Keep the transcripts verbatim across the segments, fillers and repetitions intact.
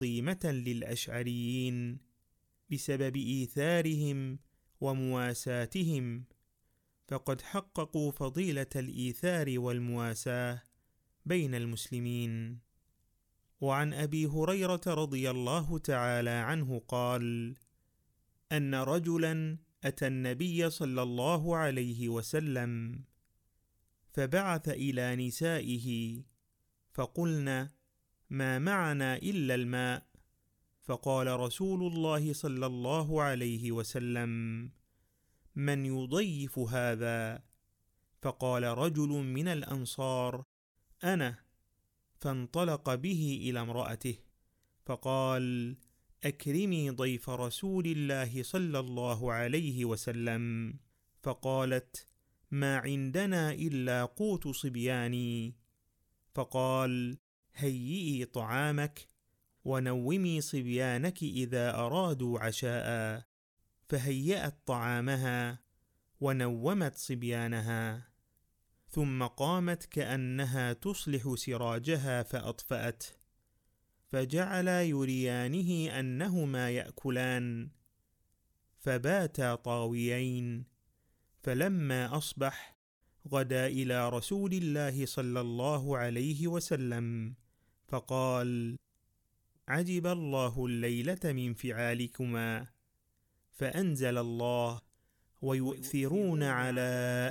عظيمة للأشعريين بسبب إيثارهم ومواساتهم، فقد حققوا فضيلة الإيثار والمواساة بين المسلمين. وعن أبي هريرة رضي الله تعالى عنه قال: أن رجلا أتى النبي صلى الله عليه وسلم فبعث إلى نسائه فقلن: ما معنا إلا الماء. فقال رسول الله صلى الله عليه وسلم: من يضيف هذا؟ فقال رجل من الأنصار: أنا. فانطلق به إلى امرأته فقال: أكرمي ضيف رسول الله صلى الله عليه وسلم. فقالت: ما عندنا إلا قوت صبياني. فقال: هيئي طعامك ونومي صبيانك إذا أرادوا عشاء. فهيأت طعامها ونومت صبيانها، ثم قامت كأنها تصلح سراجها فأطفأته، فجعلا يريانه أنهما يأكلان، فباتا طاويين. فلما أصبح غدا إلى رسول الله صلى الله عليه وسلم فقال: عجب الله الليلة من فعالكما. فأنزل الله: ويؤثرون على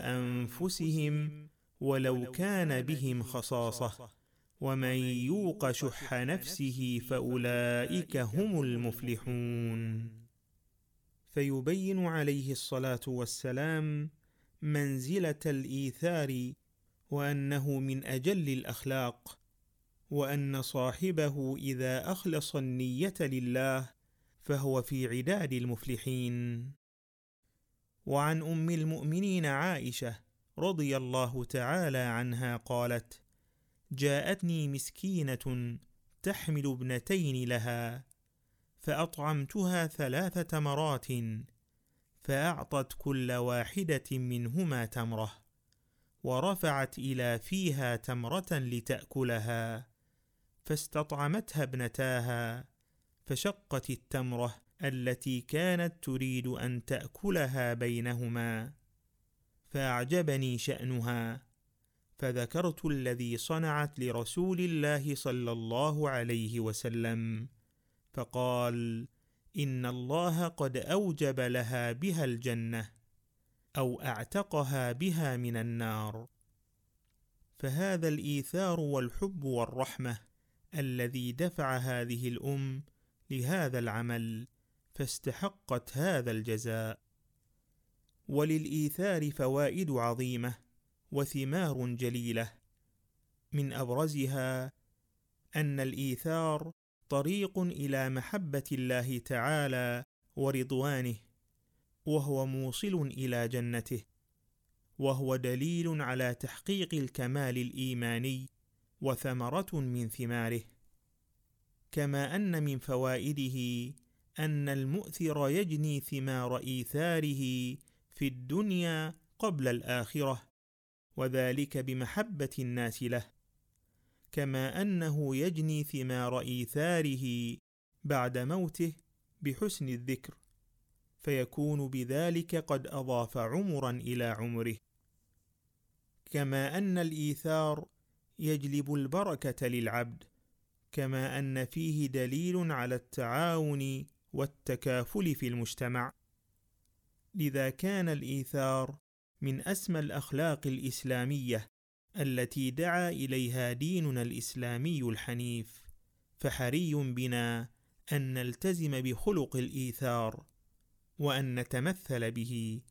أنفسهم ولو كان بهم خصاصة ومن يوق شح نفسه فأولئك هم المفلحون. فيبين عليه الصلاة والسلام منزلة الإيثار، وأنه من أجل الأخلاق، وأن صاحبه إذا أخلص النية لله فهو في عداد المفلحين. وعن أم المؤمنين عائشة رضي الله تعالى عنها قالت: جاءتني مسكينة تحمل ابنتين لها، فأطعمتها ثلاث تمرات، فأعطت كل واحدة منهما تمرة، ورفعت إلى فيها تمرة لتأكلها، فاستطعمتها ابنتاها، فشقت التمرة التي كانت تريد أن تأكلها بينهما، فأعجبني شأنها، فذكرت الذي صنعت لرسول الله صلى الله عليه وسلم، فقال: إن الله قد أوجب لها بها الجنة، أو أعتقها بها من النار. فهذا الإيثار والحب والرحمة الذي دفع هذه الأم لهذا العمل، فاستحقت هذا الجزاء. وللإيثار فوائد عظيمة وثمار جليلة، من أبرزها أن الإيثار طريق إلى محبة الله تعالى ورضوانه، وهو موصل إلى جنته، وهو دليل على تحقيق الكمال الإيماني وثمرة من ثماره. كما أن من فوائده أن المؤثر يجني ثمار إيثاره في الدنيا قبل الآخرة، وذلك بمحبة الناس له، كما أنه يجني ثمار إيثاره بعد موته بحسن الذكر، فيكون بذلك قد أضاف عمرا إلى عمره. كما أن الإيثار يجلب البركة للعبد، كما أن فيه دليل على التعاون والتكافل في المجتمع. لذا كان الإيثار من أسمى الأخلاق الإسلامية التي دعا إليها ديننا الإسلامي الحنيف، فحري بنا أن نلتزم بخلق الإيثار، وأن نتمثل به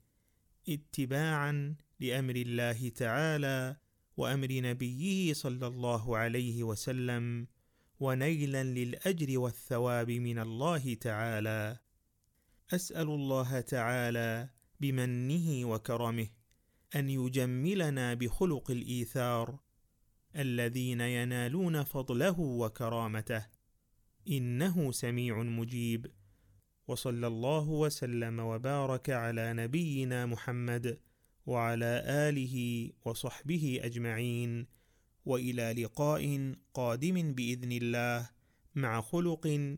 اتباعا لأمر الله تعالى وأمر نبيه صلى الله عليه وسلم، ونيلا للأجر والثواب من الله تعالى. أسأل الله تعالى بمنه وكرمه أن يجملنا بخلق الإيثار الذين ينالون فضله وكرامته، إنه سميع مجيب. وصلى الله وسلم وبارك على نبينا محمد وعلى آله وصحبه أجمعين، وإلى لقاء قادم بإذن الله، مع خلق